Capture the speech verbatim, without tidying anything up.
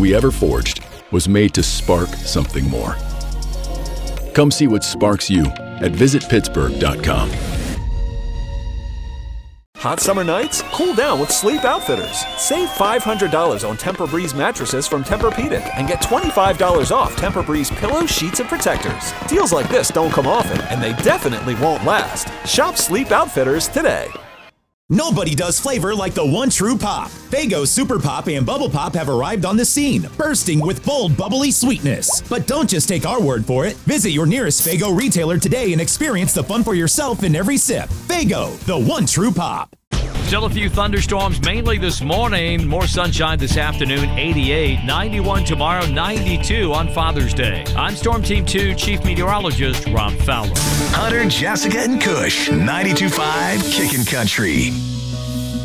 we ever forged was made to spark something more. Come see what sparks you at visit pittsburgh dot com. Hot summer nights? Cool down with Sleep Outfitters. Save five hundred dollars on Tempur-Breeze mattresses from Tempur-Pedic and get twenty-five dollars off Tempur-Breeze pillows, sheets, and protectors. Deals like this don't come often, and they definitely won't last. Shop Sleep Outfitters today. Nobody does flavor like the one true Pop. Faygo Super Pop and Bubble Pop have arrived on the scene, bursting with bold, bubbly sweetness. But don't just take our word for it. Visit your nearest Faygo retailer today and experience the fun for yourself in every sip. Faygo, the one true Pop. Still a few thunderstorms, mainly this morning. More sunshine this afternoon, eighty-eight. ninety-one tomorrow, ninety-two on Father's Day. I'm Storm Team two Chief Meteorologist Rob Fowler. Hunter, Jessica, and Kush, ninety-two point five Kickin' Country.